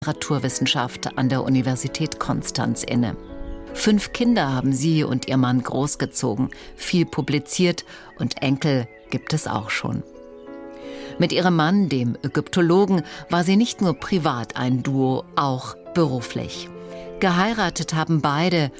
Literaturwissenschaft an der Universität Konstanz inne. 5 Kinder haben sie und ihr Mann großgezogen, viel publiziert und Enkel gibt es auch schon. Mit ihrem Mann, dem Ägyptologen, war sie nicht nur privat ein Duo, auch beruflich. Geheiratet haben beide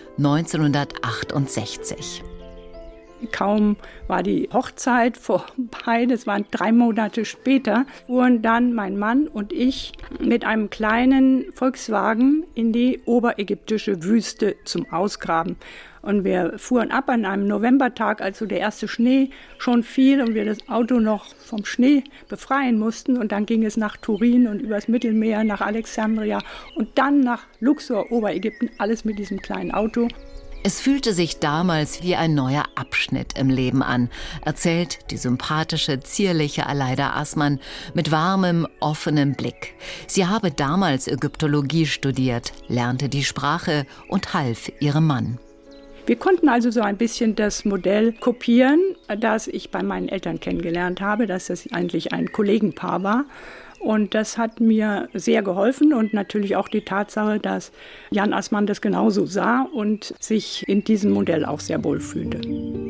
1968. Kaum war die Hochzeit vorbei, das waren 3 Monate später, fuhren dann mein Mann und ich mit einem kleinen Volkswagen in die oberägyptische Wüste zum Ausgraben. Und wir fuhren ab an einem Novembertag, als so der erste Schnee schon fiel und wir das Auto noch vom Schnee befreien mussten. Und dann ging es nach Turin und übers Mittelmeer nach Alexandria und dann nach Luxor, Oberägypten, alles mit diesem kleinen Auto. Es fühlte sich damals wie ein neuer Abschnitt im Leben an, erzählt die sympathische, zierliche Aleida Assmann mit warmem, offenem Blick. Sie habe damals Ägyptologie studiert, lernte die Sprache und half ihrem Mann. Wir konnten also so ein bisschen das Modell kopieren, das ich bei meinen Eltern kennengelernt habe, dass das eigentlich ein Kollegenpaar war. Und das hat mir sehr geholfen und natürlich auch die Tatsache, dass Jan Assmann das genauso sah und sich in diesem Modell auch sehr wohl fühlte.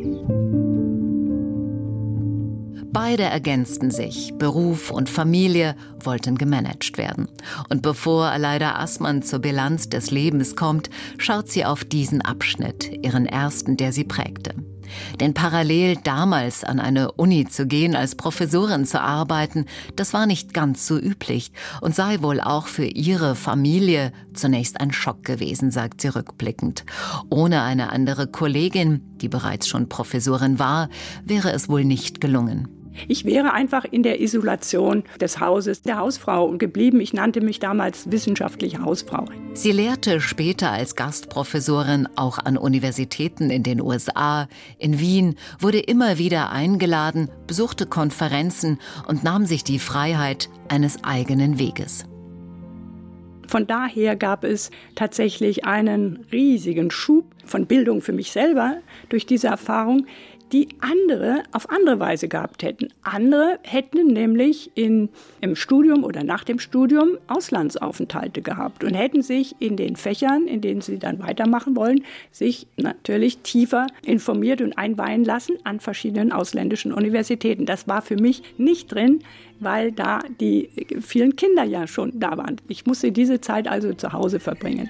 Beide ergänzten sich. Beruf und Familie wollten gemanagt werden. Und bevor Aleida Assmann zur Bilanz des Lebens kommt, schaut sie auf diesen Abschnitt, ihren ersten, der sie prägte. Denn parallel damals an eine Uni zu gehen, als Professorin zu arbeiten, das war nicht ganz so üblich und sei wohl auch für ihre Familie zunächst ein Schock gewesen, sagt sie rückblickend. Ohne eine andere Kollegin, die bereits schon Professorin war, wäre es wohl nicht gelungen. Ich wäre einfach in der Isolation des Hauses der Hausfrau geblieben. Ich nannte mich damals wissenschaftliche Hausfrau. Sie lehrte später als Gastprofessorin auch an Universitäten in den USA. In Wien wurde immer wieder eingeladen, besuchte Konferenzen und nahm sich die Freiheit eines eigenen Weges. Von daher gab es tatsächlich einen riesigen Schub von Bildung für mich selber durch diese Erfahrung, die andere auf andere Weise gehabt hätten. Andere hätten nämlich im Studium oder nach dem Studium Auslandsaufenthalte gehabt und hätten sich in den Fächern, in denen sie dann weitermachen wollen, sich natürlich tiefer informiert und einweihen lassen an verschiedenen ausländischen Universitäten. Das war für mich nicht drin, weil da die vielen Kinder ja schon da waren. Ich musste diese Zeit also zu Hause verbringen.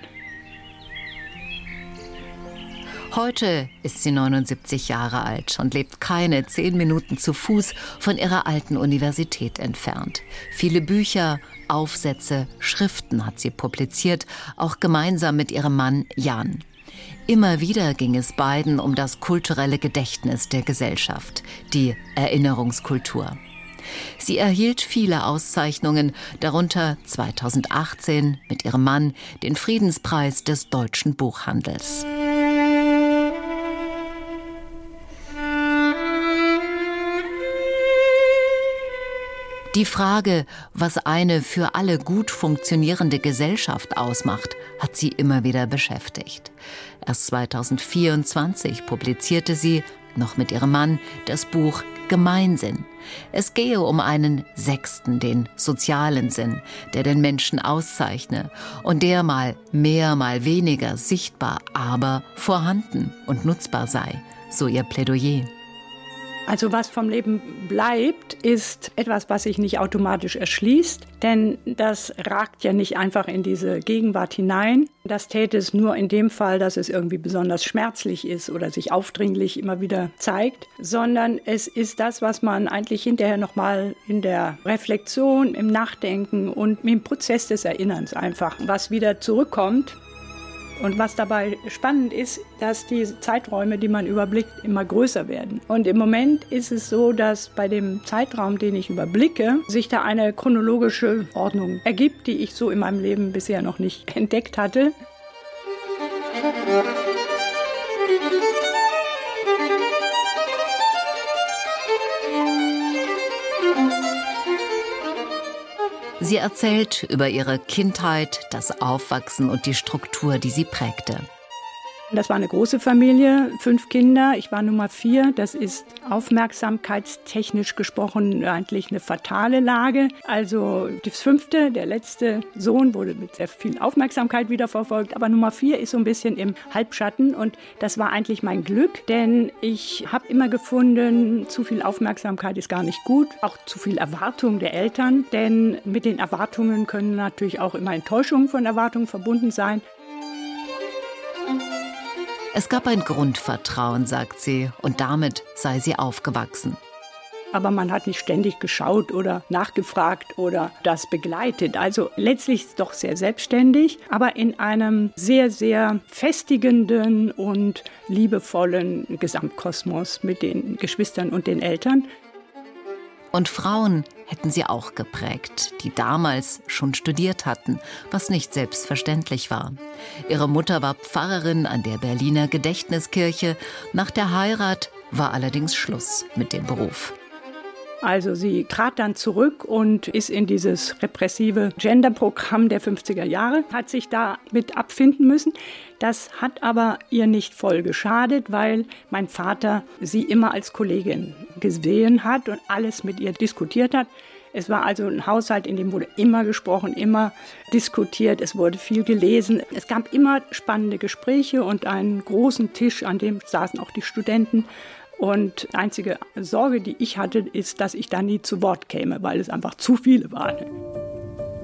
Heute ist sie 79 Jahre alt und lebt keine 10 Minuten zu Fuß von ihrer alten Universität entfernt. Viele Bücher, Aufsätze, Schriften hat sie publiziert, auch gemeinsam mit ihrem Mann Jan. Immer wieder ging es beiden um das kulturelle Gedächtnis der Gesellschaft, die Erinnerungskultur. Sie erhielt viele Auszeichnungen, darunter 2018 mit ihrem Mann den Friedenspreis des deutschen Buchhandels. Die Frage, was eine für alle gut funktionierende Gesellschaft ausmacht, hat sie immer wieder beschäftigt. Erst 2024 publizierte sie, noch mit ihrem Mann, das Buch Gemeinsinn. Es gehe um einen 6., den sozialen Sinn, der den Menschen auszeichne und der mal mehr, mal weniger sichtbar, aber vorhanden und nutzbar sei, so ihr Plädoyer. Also was vom Leben bleibt, ist etwas, was sich nicht automatisch erschließt, denn das ragt ja nicht einfach in diese Gegenwart hinein. Das täte es nur in dem Fall, dass es irgendwie besonders schmerzlich ist oder sich aufdringlich immer wieder zeigt, sondern es ist das, was man eigentlich hinterher nochmal in der Reflexion, im Nachdenken und im Prozess des Erinnerns einfach, was wieder zurückkommt. Und was dabei spannend ist, dass die Zeiträume, die man überblickt, immer größer werden. Und im Moment ist es so, dass bei dem Zeitraum, den ich überblicke, sich da eine chronologische Ordnung ergibt, die ich so in meinem Leben bisher noch nicht entdeckt hatte. Sie erzählt über ihre Kindheit, das Aufwachsen und die Struktur, die sie prägte. Das war eine große Familie, 5 Kinder. Ich war Nummer 4. Das ist aufmerksamkeitstechnisch gesprochen eigentlich eine fatale Lage. Also das 5., der letzte Sohn, wurde mit sehr viel Aufmerksamkeit wieder verfolgt. Aber Nummer 4 ist so ein bisschen im Halbschatten. Und das war eigentlich mein Glück, denn ich habe immer gefunden, zu viel Aufmerksamkeit ist gar nicht gut. Auch zu viel Erwartung der Eltern. Denn mit den Erwartungen können natürlich auch immer Enttäuschungen von Erwartungen verbunden sein. Es gab ein Grundvertrauen, sagt sie, und damit sei sie aufgewachsen. Aber man hat nicht ständig geschaut oder nachgefragt oder das begleitet. Also letztlich doch sehr selbstständig, aber in einem sehr, sehr festigenden und liebevollen Gesamtkosmos mit den Geschwistern und den Eltern. Und Frauen hätten sie auch geprägt, die damals schon studiert hatten, was nicht selbstverständlich war. Ihre Mutter war Pfarrerin an der Berliner Gedächtniskirche. Nach der Heirat war allerdings Schluss mit dem Beruf. Also sie trat dann zurück und ist in dieses repressive Genderprogramm der 50er Jahre, hat sich da mit abfinden müssen. Das hat aber ihr nicht voll geschadet, weil mein Vater sie immer als Kollegin gesehen hat und alles mit ihr diskutiert hat. Es war also ein Haushalt, in dem wurde immer gesprochen, immer diskutiert, es wurde viel gelesen. Es gab immer spannende Gespräche und einen großen Tisch, an dem saßen auch die Studenten. Und die einzige Sorge, die ich hatte, ist, dass ich da nie zu Wort käme, weil es einfach zu viele waren.